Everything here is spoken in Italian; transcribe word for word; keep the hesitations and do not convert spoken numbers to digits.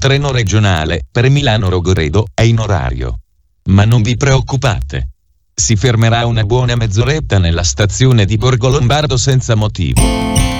treno regionale per Milano-Rogoredo è in orario. Ma non vi preoccupate. Si fermerà una buona mezz'oretta nella stazione di Borgolombardo senza motivo.